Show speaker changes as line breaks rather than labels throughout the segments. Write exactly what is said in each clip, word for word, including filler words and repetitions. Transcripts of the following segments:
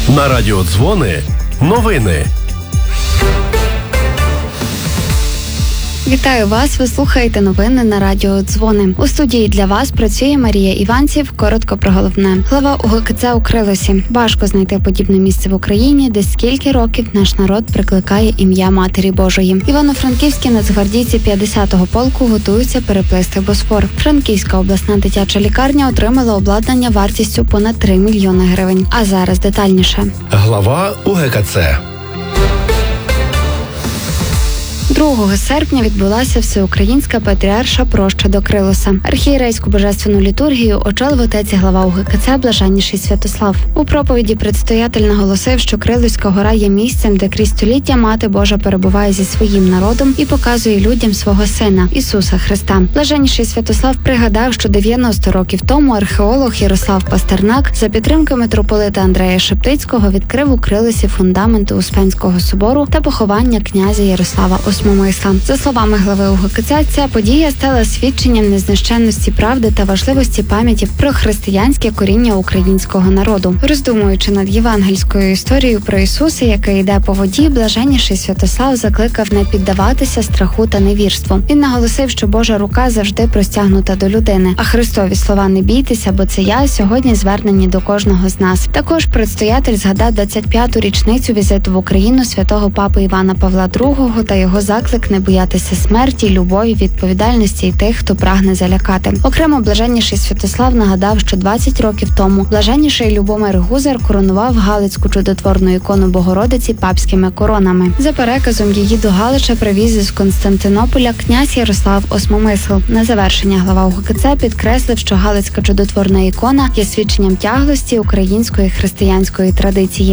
На радіо Дзвони новини.
Вітаю вас, ви слухаєте новини на радіо Дзвони. У студії для вас працює Марія Іванців. Коротко про головне. Глава УГКЦ у Крилосі. Важко знайти подібне місце в Україні, де скільки років наш народ прикликає ім'я Матері Божої. Івано-Франківські нацгвардійці п'ятдесятого полку готуються переплисти Босфор. Франківська обласна дитяча лікарня отримала обладнання вартістю понад три мільйони гривень. А зараз детальніше.
Глава УГКЦ.
другого серпня відбулася всеукраїнська патріарша проща до Крилоса. Архієрейську божественну літургію очолив отець і глава УГКЦ Блаженніший Святослав. У проповіді предстоятель наголосив, що Крилоська гора є місцем, де крізь століття Мати Божа перебуває зі своїм народом і показує людям свого Сина, Ісуса Христа. Блаженніший Святослав пригадав, що дев'яносто років тому археолог Ярослав Пастернак за підтримки митрополита Андрея Шептицького відкрив у Крилосі фундаменти Успенського собору та поховання князя Ярослава Осмомисла. За словами глави УГКЦ, ця подія стала свідченням незнищенності правди та важливості пам'яті про християнське коріння українського народу. Роздумуючи над євангельською історією про Ісуса, яка йде по воді, Блаженніший Святослав закликав не піддаватися страху та невірству. Він наголосив, що Божа рука завжди простягнута до людини, а Христові слова «не бійтеся, бо це я» сьогодні звернені до кожного з нас. Також предстоятель згадав двадцять п'яту річницю візиту в Україну святого папи Івана Павла другого та його заклик не боятися смерті, любові, відповідальності і тих, хто прагне залякати. Окремо Блаженніший Святослав нагадав, що двадцять років тому Блаженніший Любомир Гузар коронував Галицьку чудотворну ікону Богородиці папськими коронами. За переказом її до Галича привіз із Константинополя князь Ярослав Осмомисл. На завершення глава УГКЦ підкреслив, що Галицька чудотворна ікона є свідченням тяглості української християнської традиції.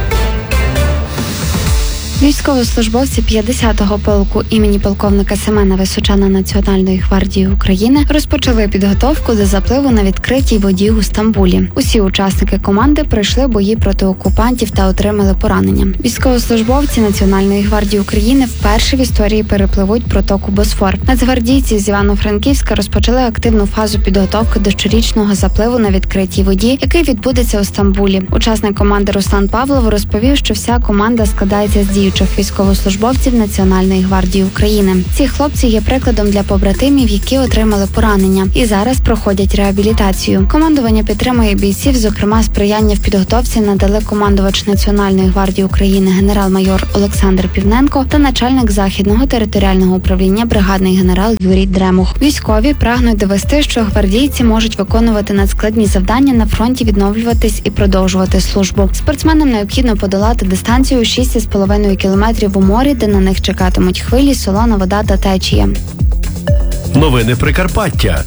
Військовослужбовці п'ятдесятого полку імені полковника Семена Височана Національної гвардії України розпочали підготовку до запливу на відкритій воді у Стамбулі. Усі учасники команди пройшли бої проти окупантів та отримали поранення. Військовослужбовці Національної гвардії України вперше в історії перепливуть протоку Босфор. Нацгвардійці з Івано-Франківська розпочали активну фазу підготовки до щорічного запливу на відкритій воді, який відбудеться у Стамбулі. Учасник команди Руслан Павлов розповів, що вся команда складається з діючих військовослужбовців Національної гвардії України. Ці хлопці є прикладом для побратимів, які отримали поранення і зараз проходять реабілітацію. Командування підтримує бійців, зокрема сприяння в підготовці надали командувач Національної гвардії України генерал-майор Олександр Півненко та начальник Західного територіального управління бригадний генерал Юрій Дремух. Військові прагнуть довести, що гвардійці можуть виконувати надскладні завдання на фронті, відновлюватись і продовжувати службу. Спортсменам необхідно подолати дистанцію шість із половиною кілометрів у морі, де на них чекатимуть хвилі, солона вода та течія.
Новини Прикарпаття.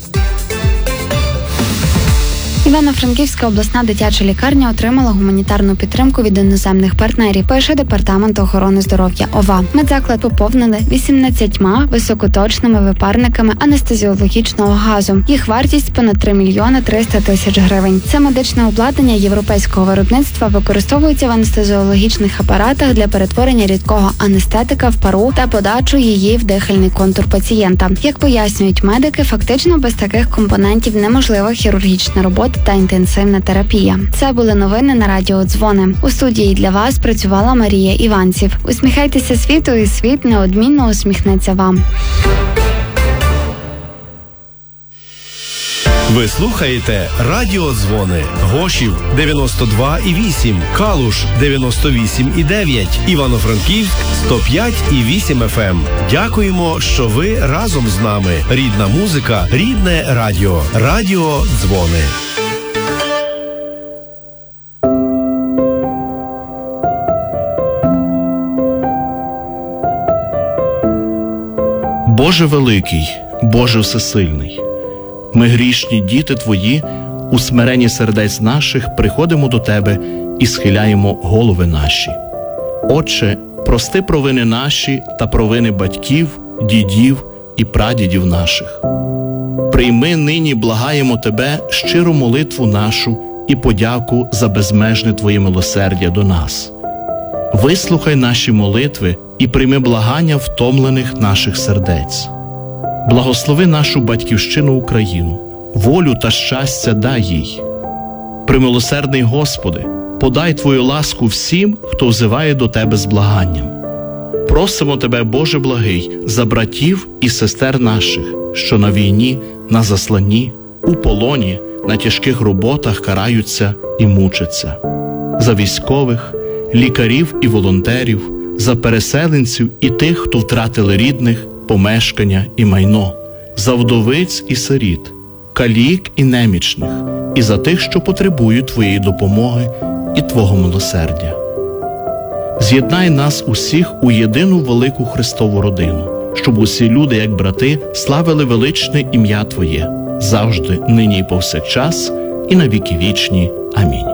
Івано-Франківська обласна дитяча лікарня отримала гуманітарну підтримку від іноземних партнерів, пише Департамент охорони здоров'я ОВА. Медзаклад поповнили вісімнадцятьма високоточними випарниками анестезіологічного газу. Їх вартість понад три мільйони триста тисяч гривень. Це медичне обладнання європейського виробництва використовується в анестезіологічних апаратах для перетворення рідкого анестетика в пару та подачу її в дихальний контур пацієнта. Як пояснюють медики, фактично без таких компонентів неможлива хірургічна робота та інтенсивна терапія. Це були новини на радіо Дзвони. У студії для вас працювала Марія Іванців. Усміхайтеся світу, і світ неодмінно усміхнеться вам.
Ви слухаєте Радіо Дзвони. Гошів дев'яносто два і вісім, Калуш дев'яносто вісім і дев'ять, Івано-Франківськ сто п'ять і вісім еф ем. Дякуємо, що ви разом з нами. Рідна музика, рідне радіо. Радіо Дзвони.
Боже великий, Боже всесильний, ми грішні діти Твої, у смиренні сердець наших приходимо до Тебе і схиляємо голови наші. Отче, прости провини наші та провини батьків, дідів і прадідів наших. Прийми нині, благаємо Тебе, щиру молитву нашу і подяку за безмежне Твоє милосердя до нас. Вислухай наші молитви і прийми благання втомлених наших сердець. Благослови нашу батьківщину Україну, волю та щастя дай їй. Премилосердний Господи, Подай Твою ласку всім, хто взиває до Тебе з благанням. Просимо Тебе, Боже благий, за братів і сестер наших, що на війні, на засланні, у полоні, на тяжких роботах караються і мучаться. За військових, лікарів і волонтерів, за переселенців і тих, хто втратили рідних, помешкання і майно, за вдовиць і сиріт, калік і немічних, і за тих, що потребують Твоєї допомоги і Твого милосердя. З'єднай нас усіх у єдину велику Христову родину, щоб усі люди, як брати, славили величне ім'я Твоє, завжди, нині і повсякчас, і на віки вічні. Амінь.